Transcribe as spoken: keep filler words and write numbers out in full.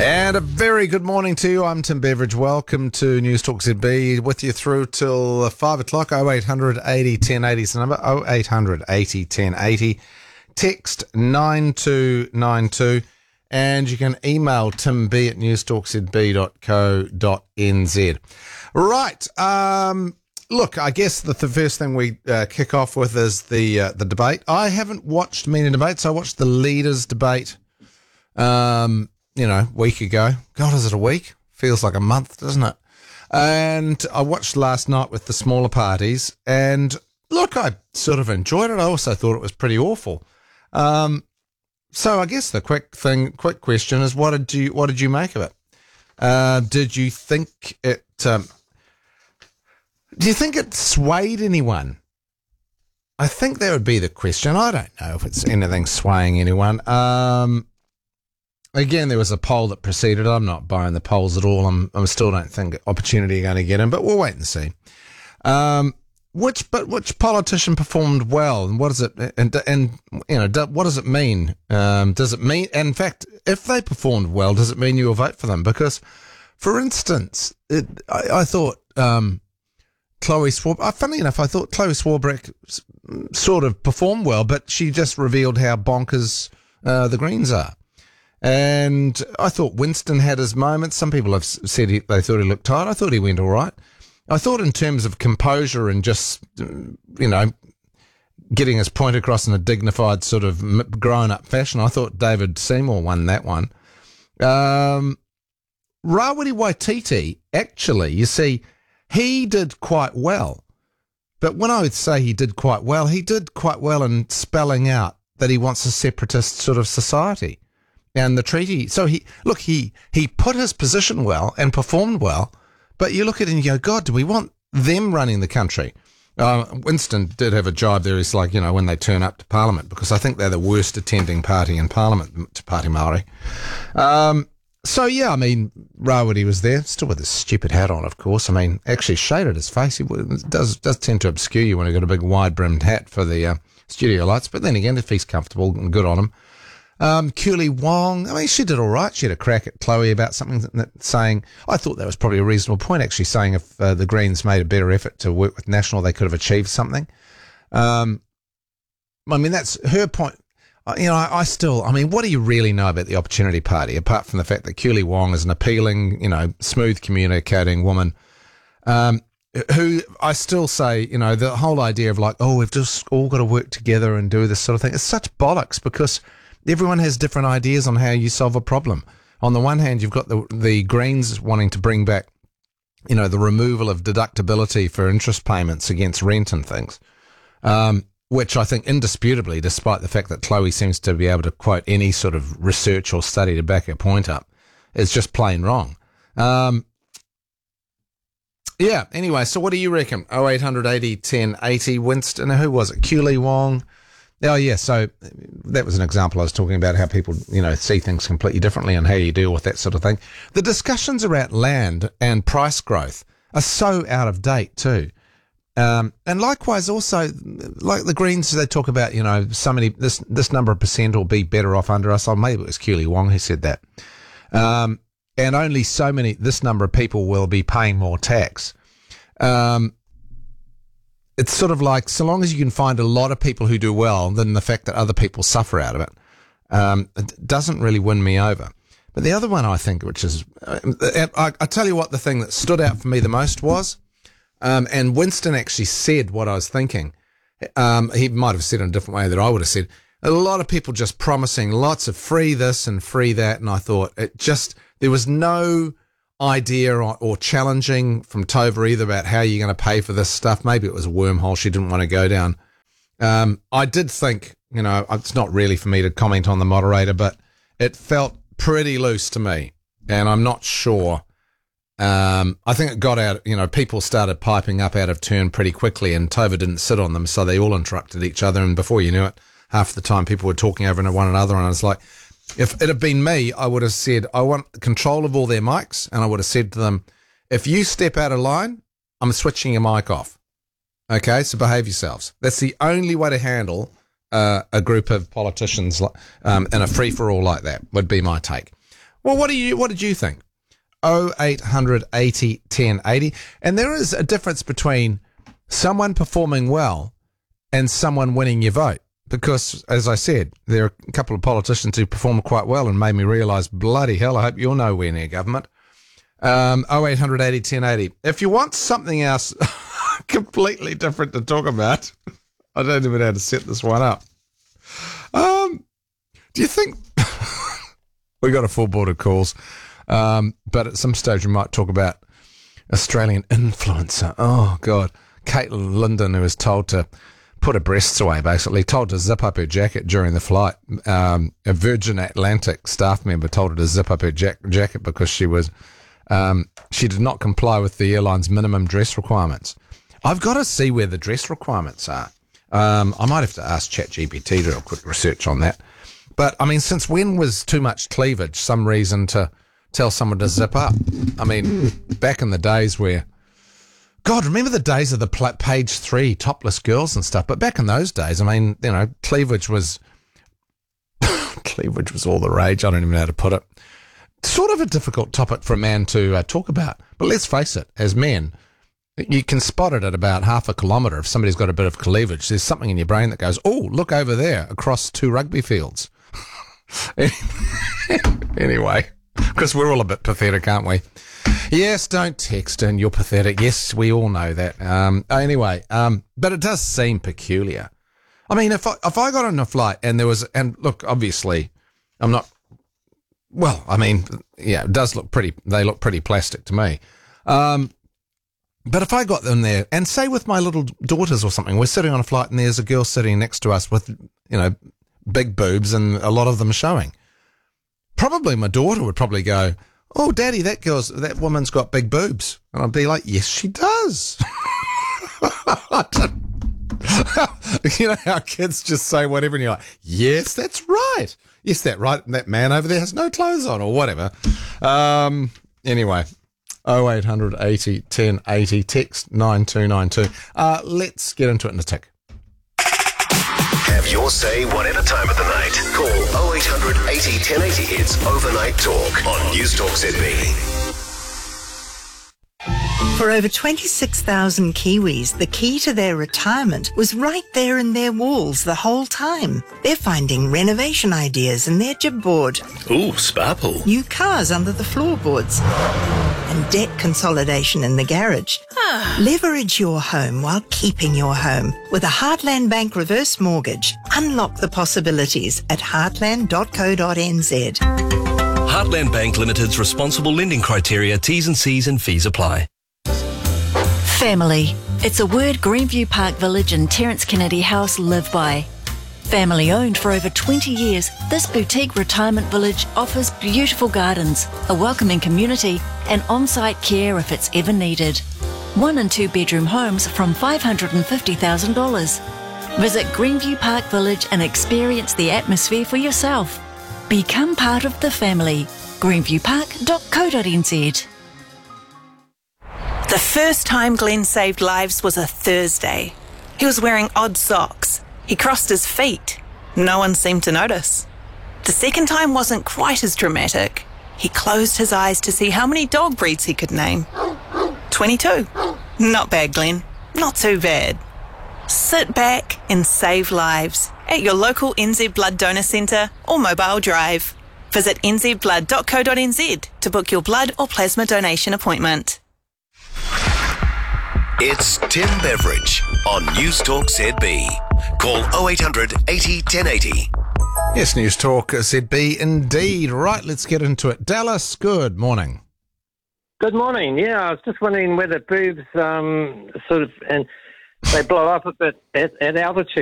And a very good morning to you. I'm Tim Beveridge. Welcome to News Talk Z B. With you through till five o'clock. oh eight hundred eighty ten eighty is the number. oh eight hundred eighty ten eighty. Text nine two nine two. And you can email timb at newstalkzb dot co dot n z. Right. Um, look, I guess the, the first thing we uh, kick off with is the uh, the debate. I haven't watched many debates. I watched the leaders' debate, um, you know, a week ago. God, is it a week? Feels like a month, doesn't it? And I watched last night with the smaller parties. And look, I sort of enjoyed it. I also thought it was pretty awful. Um, so I guess the quick thing, quick question is, what did you what did you make of it? Uh, did you think it? Um, do you think it swayed anyone? I think that would be the question. I don't know if it's anything swaying anyone. Um, again, there was a poll that preceded. I'm not buying the polls at all. I'm, I still don't think Opportunity are going to get in, but we'll wait and see. Um, which, but which politician performed well, and what does it, and and you know, do, what does it mean? Um, does it mean, in fact, if they performed well, does it mean you will vote for them? Because, for instance, it, I, I thought. Um, Chloe Swarbrick, funnily enough, I thought Chloe Swarbrick sort of performed well, but she just revealed how bonkers uh, the Greens are. And I thought Winston had his moments. Some people have said he, they thought he looked tired. I thought he went all right. I thought in terms of composure and just, you know, getting his point across in a dignified sort of grown-up fashion, I thought David Seymour won that one. Um, Rawiri Waititi, actually, you see, he did quite well. But when I would say he did quite well, he did quite well in spelling out that he wants a separatist sort of society and the treaty. So he, look, he, he put his position well and performed well, but you look at it and you go, God, do we want them running the country? Uh, Winston did have a jibe there. He's like, you know, when they turn up to Parliament, because I think they're the worst attending party in Parliament, to Party Māori. Um, So, yeah, I mean, Rawiri was there, still with his stupid hat on, of course. I mean, actually shaded his face. He does does tend to obscure you when you've got a big wide-brimmed hat for the uh, studio lights. But then again, if he's comfortable, good on him. Um, Keely Wong, I mean, she did all right. She had a crack at Chloe about something that, that saying, I thought that was probably a reasonable point, actually, saying if uh, the Greens made a better effort to work with National, they could have achieved something. Um, I mean, that's her point. You know, I, I still, I mean, what do you really know about the Opportunity Party, apart from the fact that Keely Wong is an appealing, you know, smooth communicating woman, um, who I still say, you know, the whole idea of like, oh, we've just all got to work together and do this sort of thing, it's such bollocks, because everyone has different ideas on how you solve a problem. On the one hand, you've got the, the Greens wanting to bring back, you know, the removal of deductibility for interest payments against rent and things. Um, which I think indisputably, despite the fact that Chloe seems to be able to quote any sort of research or study to back her point up, is just plain wrong. Um, yeah, anyway, so what do you reckon? oh eight hundred eighty ten eighty, Winston, who was it? Keely Wong? Oh, yeah, so that was an example I was talking about, how people, you know, see things completely differently and how you deal with that sort of thing. The discussions around land and price growth are so out of date too. Um, and likewise, also, like the Greens, they talk about, you know, so many, this this number of percent will be better off under us. Or maybe it was Keely Wong who said that. Um, and only so many, this number of people will be paying more tax. Um, it's sort of like, so long as you can find a lot of people who do well, then the fact that other people suffer out of it, um, it doesn't really win me over. But the other one, I think, which is, uh, I, I tell you what, the thing that stood out for me the most was, Um, and Winston actually said what I was thinking. Um, he might have said it in a different way that I would have said. A lot of people just promising lots of free this and free that. And I thought it just, there was no idea or, or challenging from Tova either about how you're going to pay for this stuff. Maybe it was a wormhole she didn't want to go down. Um, I did think, you know, it's not really for me to comment on the moderator, but it felt pretty loose to me. And I'm not sure. Um, I think it got out, you know, people started piping up out of turn pretty quickly, and Tova didn't sit on them, so they all interrupted each other, and before you knew it, half the time people were talking over one another, and I was like, if it had been me, I would have said, I want control of all their mics, and I would have said to them, if you step out of line, I'm switching your mic off. Okay, so behave yourselves. That's the only way to handle uh, a group of politicians um, in a free-for-all like that, would be my take. Well, what do you? What did you think? oh eight hundred eighty ten eighty. And there is a difference between someone performing well and someone winning your vote. Because, as I said, there are a couple of politicians who performed quite well and made me realise, bloody hell, I hope you're nowhere near government. Um, oh eight hundred eighty ten eighty. If you want something else completely different to talk about, I don't even know how to set this one up. Um, do you think... we got a full board of calls. Um, but at some stage we might talk about Australian influencer. Oh, God. Caitlin Linden, who was told to put her breasts away, basically, told to zip up her jacket during the flight. Um, a Virgin Atlantic staff member told her to zip up her jack- jacket because she was um, she did not comply with the airline's minimum dress requirements. I've got to see where the dress requirements are. Um, I might have to ask ChatGPT to do a quick research on that. But, I mean, since when was too much cleavage some reason to tell someone to zip up? I mean, back in the days where... God, remember the days of the pl- page three topless girls and stuff? But back in those days, I mean, you know, cleavage was... cleavage was all the rage. I don't even know how to put it. Sort of a difficult topic for a man to uh, talk about. But let's face it, as men, you can spot it at about half a kilometre. If somebody's got a bit of cleavage, there's something in your brain that goes, oh, look over there across two rugby fields. Anyway, because we're all a bit pathetic, aren't we? Yes, don't text in, you're pathetic. Yes, we all know that. Um, anyway, um, but it does seem peculiar. I mean, if I, if I got on a flight and there was, and look, obviously, I'm not, well, I mean, yeah, it does look pretty, they look pretty plastic to me. Um, but if I got them there, and say with my little daughters or something, we're sitting on a flight and there's a girl sitting next to us with, you know, big boobs and a lot of them showing. Probably my daughter would probably go, oh, Daddy, that girl's, that woman's got big boobs. And I'd be like, yes, she does. You know how kids just say whatever and you're like, yes, that's right. Yes, that right. That man over there has no clothes on or whatever. Um, anyway, oh eight hundred eighty ten eighty, text nine two nine two. Uh, let's get into it in a tick. Have your say whatever time of the night. Call oh eight hundred eighty ten eighty. It's Overnight Talk on News Talk Z B. For over twenty-six thousand Kiwis, the key to their retirement was right there in their walls the whole time. They're finding renovation ideas in their jib board. Ooh, sparkle. New cars under the floorboards. And debt consolidation in the garage. Leverage your home while keeping your home. With a Heartland Bank reverse mortgage, unlock the possibilities at heartland dot co dot n z. Heartland Bank Limited's responsible lending criteria, T's and C's and fees apply. Family. It's a word Greenview Park Village and Terence Kennedy House live by. Family owned for over twenty years, this boutique retirement village offers beautiful gardens, a welcoming community and on-site care if it's ever needed. One and two bedroom homes from five hundred fifty thousand dollars. Visit Greenview Park Village and experience the atmosphere for yourself. Become part of the family. greenview park dot co dot n z. The first time Glenn saved lives was a Thursday. He was wearing odd socks. He crossed his feet. No one seemed to notice. The second time wasn't quite as dramatic. He closed his eyes to see how many dog breeds he could name. twenty-two. Not bad, Glenn. Not too bad. Sit back and save lives at your local N Z Blood Donor Centre or Mobile Drive. Visit n z blood dot co dot n z to book your blood or plasma donation appointment. It's Tim Beveridge on News Talk Z B. Call oh eight hundred eighty ten eighty. Yes, News Talk Z B indeed. Right, let's get into it. Dallas, good morning. Good morning. Yeah, I was just wondering whether boobs um, sort of, and they blow up a bit at, at altitude.